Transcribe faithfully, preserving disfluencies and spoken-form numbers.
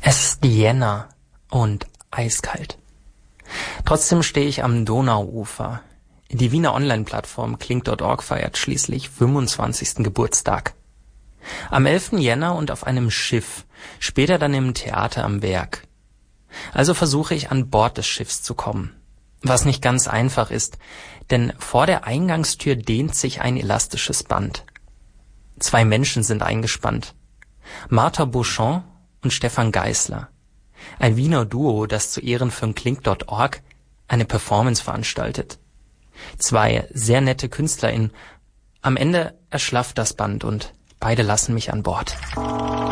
Es ist Jänner und eiskalt. Trotzdem stehe ich am Donauufer. Die Wiener Online-Plattform kling punkt org feiert schließlich fünfundzwanzigsten Geburtstag. Am elften Jänner und auf einem Schiff, später dann im Theater am Werk. Also versuche ich an Bord des Schiffs zu kommen. Was nicht ganz einfach ist, denn vor der Eingangstür dehnt sich ein elastisches Band. Zwei Menschen sind eingespannt. Martha Beauchamp und Stefan Geisler. Ein Wiener Duo, das zu Ehren von kling punkt org eine Performance veranstaltet. Zwei sehr nette KünstlerInnen. Am Ende erschlafft das Band und beide lassen mich an Bord.